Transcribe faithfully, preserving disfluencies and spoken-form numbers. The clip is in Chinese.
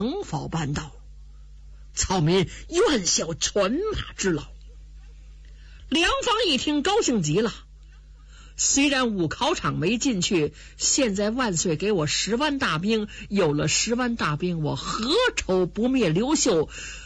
否办到，草民愿效犬马之劳。梁方一听高兴极了，虽然武考场没进去，现在万岁给我十万大兵，有了十万大兵，我何愁不灭刘秀？